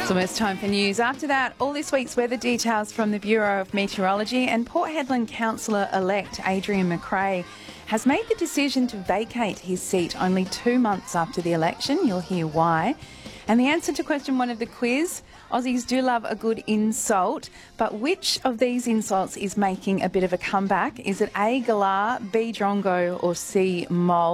It's almost time for news. After that, all this week's weather details from the Bureau of Meteorology, and Port Hedland Councillor-elect Adrian McRae has made the decision to vacate his seat only 2 months after the election. You'll hear why. And the answer to question 1 of the quiz: Aussies do love a good insult, but which of these insults is making a bit of a comeback? Is it A, galah, B, drongo, or C, mole?